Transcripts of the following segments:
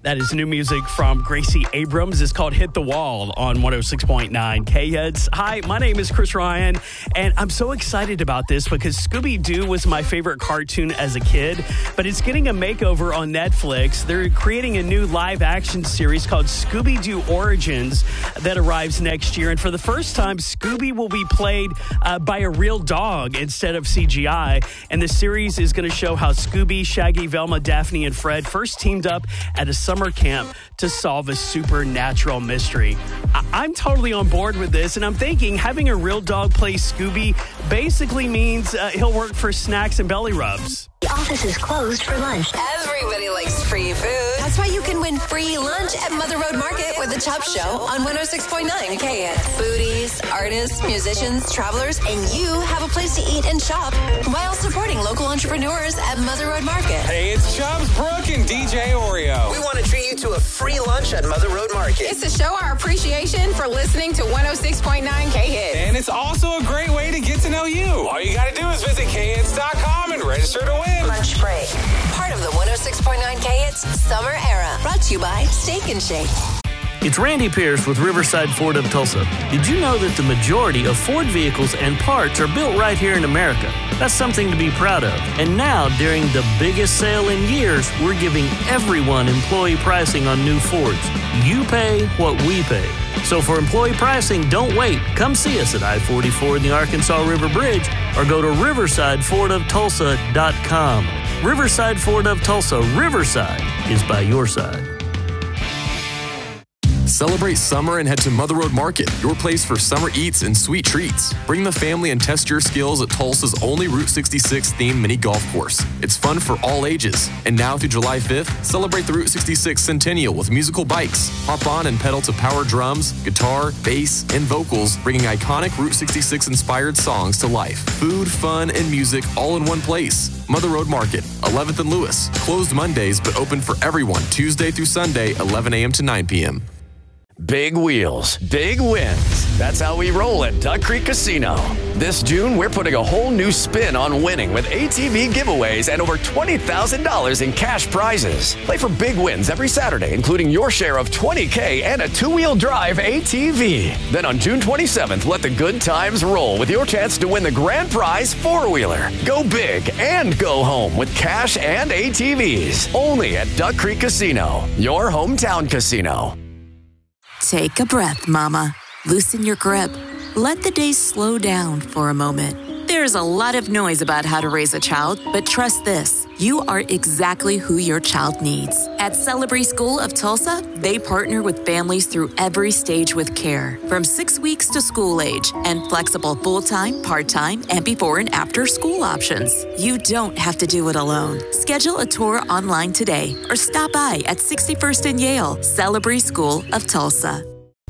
That is new music from Gracie Abrams. It's called Hit the Wall on 106.9 K-Hits. Hi, my name is Chris Ryan, and I'm so excited about this because Scooby-Doo was my favorite cartoon as a kid, but it's getting a makeover on Netflix. They're creating a new live-action series called Scooby-Doo Origins that arrives next year, and for the first time, Scooby will be played by a real dog instead of CGI, and the series is going to show how Scooby, Shaggy, Velma, Daphne, and Fred first teamed up at a summer camp to solve a supernatural mystery. I'm totally on board with this, and I'm thinking having a real dog play Scooby basically means he'll work for snacks and belly rubs. The office is closed for lunch. Everybody likes free food. That's why you can win free lunch at Mother Road Market with the Chop Show on 106.9 K-Hits. Foodies, artists, musicians, travelers, and you have a place to eat and shop while supporting local entrepreneurs at Mother Road Market. Hey, it's Chubbs, Brooke, and DJ Oreo. We want to treat you to a free lunch at Mother Road Market. It's to show our appreciation for listening to 106.9 K-Hits. And it's also a great way to get to know you. All you got to do is visit khits.com and register to win. Lunch break. Part of the 106.9 K-Hits Summer Era. Brought to you by Steak and Shake. It's Randy Pierce with Riverside Ford of Tulsa. Did you know that the majority of Ford vehicles and parts are built right here in America? That's something to be proud of. And now, during the biggest sale in years, we're giving everyone employee pricing on new Fords. You pay what we pay. So for employee pricing, don't wait. Come see us at I-44 in the Arkansas River Bridge or go to riversidefordofTulsa.com. Riverside Ford of Tulsa. Riverside is by your side. Celebrate summer and head to Mother Road Market, your place for summer eats and sweet treats. Bring the family and test your skills at Tulsa's only Route 66 themed mini golf course. It's fun for all ages. And now through July 5th, celebrate the Route 66 Centennial with musical bikes. Hop on and pedal to power drums, guitar, bass, and vocals, bringing iconic Route 66 inspired songs to life. Food, fun, and music all in one place. Mother Road Market, 11th and Lewis. Closed Mondays, but open for everyone Tuesday through Sunday, 11 a.m. to 9 p.m. Big wheels, big wins. That's how we roll at Duck Creek Casino. This June, we're putting a whole new spin on winning with ATV giveaways and over $20,000 in cash prizes. Play for big wins every Saturday, including your share of $20K and a two-wheel drive ATV. Then on June 27th, let the good times roll with your chance to win the grand prize four-wheeler. Go big and go home with cash and ATVs. Only at Duck Creek Casino, your hometown casino. Take a breath, Mama. Loosen your grip. Let the day slow down for a moment. There's a lot of noise about how to raise a child, but trust this. You are exactly who your child needs. At Celebrate School of Tulsa, they partner with families through every stage with care, from 6 weeks to school age, and flexible full-time, part-time, and before and after school options. You don't have to do it alone. Schedule a tour online today or stop by at 61st and Yale. Celebrate School of Tulsa.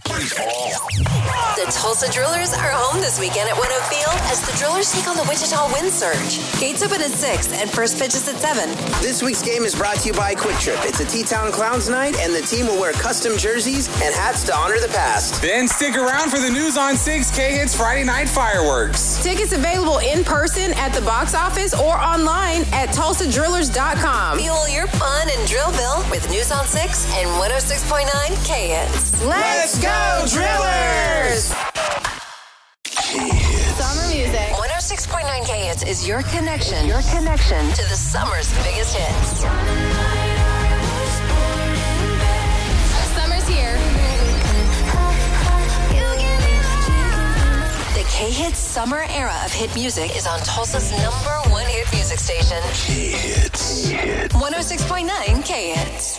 The Tulsa Drillers are home this weekend at Winnow Field as the Drillers take on the Wichita Wind Surge. Gates open at 6 and first pitch is at 7. This week's game is brought to you by Quick Trip. It's a T-Town Clowns night, and the team will wear custom jerseys and hats to honor the past. Then stick around for the News on 6 K-Hits Friday Night Fireworks. Tickets available in person at the box office or online at TulsaDrillers.com. Fuel your fun and drill bill with News on 6 and 106.9 K-Hits. Let's go, Drillers! Summer music. 106.9 K-Hits is your connection. Your connection to the summer's biggest hits. Summer's here. The K-Hits Summer Era of hit music is on Tulsa's #1 hit music station. K-Hits. 106.9 K-Hits.